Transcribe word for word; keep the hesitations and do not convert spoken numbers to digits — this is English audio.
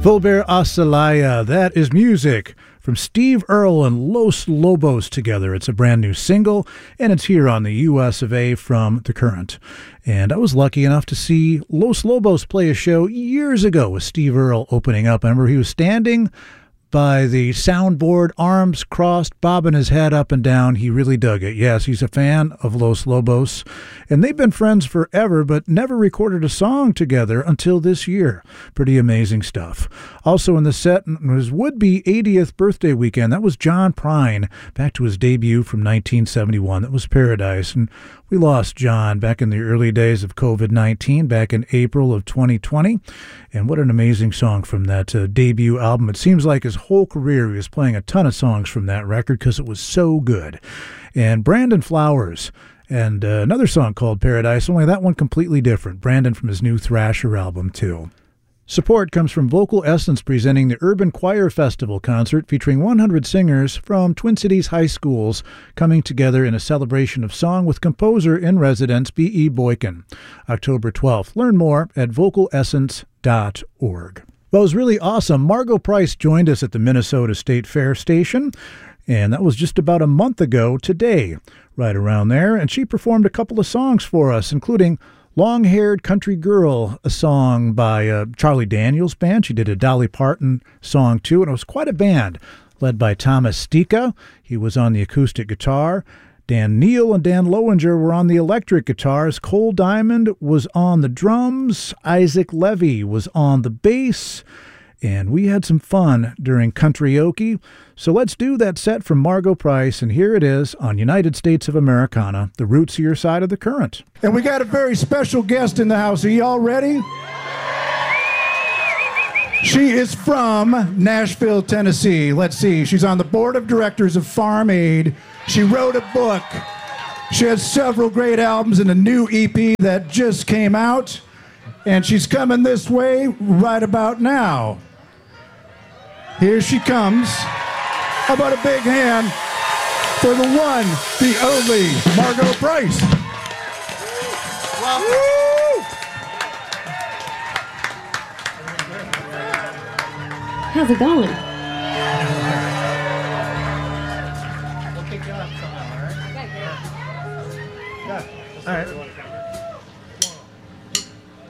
Volver a Celaya, that is music from Steve Earle and Los Lobos together. It's a brand new single, and it's here on the U S of A from The Current. And I was lucky enough to see Los Lobos play a show years ago with Steve Earle opening up. I remember he was standing by the soundboard, arms crossed, bobbing his head up and down. He really dug it. Yes, he's a fan of Los Lobos, and they've been friends forever, but never recorded a song together until this year. Pretty amazing stuff. Also in the set on his would-be eightieth birthday weekend, that was John Prine, back to his debut from nineteen seventy-one. That was Paradise, and we lost John back in the early days of covid nineteen, back in April of twenty twenty. And what an amazing song from that uh, debut album. It seems like his whole career he was playing a ton of songs from that record because it was so good. And Brandon Flowers, and uh, another song called Paradise, only that one completely different. Brandon from his new Thrasher album, too. Support comes from Vocal Essence presenting the Urban Choir Festival concert featuring one hundred singers from Twin Cities high schools coming together in a celebration of song with composer in residence B E. Boykin. October twelfth. Learn more at vocal essence dot org. Well, it was really awesome. Margo Price joined us at the Minnesota State Fair station, and that was just about a month ago today, right around there, and she performed a couple of songs for us, including Long-Haired Country Girl, a song by uh, Charlie Daniels Band. She did a Dolly Parton song, too, and it was quite a band led by Thomas Stika. He was on the acoustic guitar. Dan Neal and Dan Lowinger were on the electric guitars. Cole Diamond was on the drums. Isaac Levy was on the bass. And we had some fun during Country-oke. So let's do that set from Margo Price, and here it is on United States of Americana, the rootsier side of the current. And we got a very special guest in the house. Are y'all ready? She is from Nashville, Tennessee. Let's see. She's on the board of directors of Farm Aid. She wrote a book. She has several great albums and a new E P that just came out. And she's coming this way right about now. Here she comes. How about a big hand for the one, the only Margo Price. Welcome. How's it going? We'll kick you off somehow, all right? Okay, great. Yeah. All right.